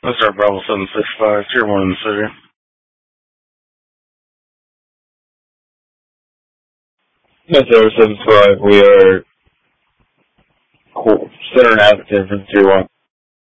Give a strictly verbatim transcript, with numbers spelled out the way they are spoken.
That's our Bravo seven six five, Tier one in the city. That's our seven five. We are Center and Atherton from Tier one.